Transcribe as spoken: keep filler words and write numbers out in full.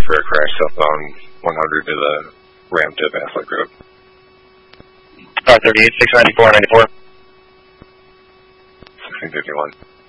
for a crash southbound one hundred to the ramp to Vasley Road. five thirty-eight, six ninety-four, ninety-four. sixteen fifty-one.